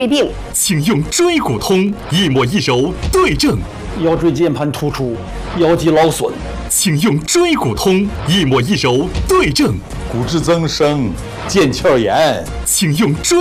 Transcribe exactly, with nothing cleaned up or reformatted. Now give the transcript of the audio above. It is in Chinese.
病， 请用椎骨通一抹一揉对症。 腰椎间盘突出，腰肌劳损， 请用椎骨通一抹一揉对症。 骨质增生，腱鞘炎， 请用椎。